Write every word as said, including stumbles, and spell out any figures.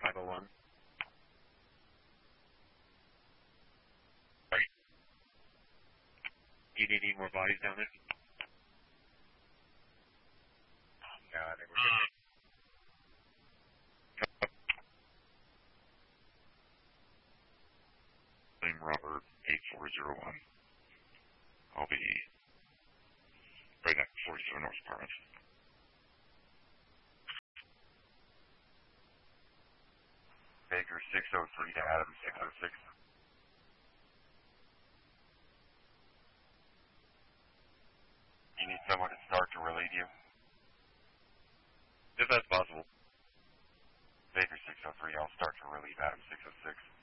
five oh one. Do you need any more bodies down there? God, they were Name Robert eight four zero one. I'll be right at forty-seven North Apartments. Baker six oh three to Adam six oh six. You need someone to start to relieve you? If that's possible. Baker six oh three, I'll start to relieve Adam six oh six.